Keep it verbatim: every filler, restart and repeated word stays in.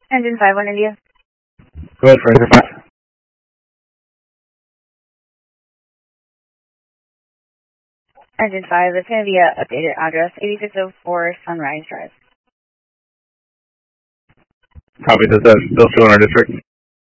Engine five one India. Go ahead for engine five. Engine five, it's going to be a updated address, eighty-six oh four Sunrise Drive. Copy, does that still show in our district?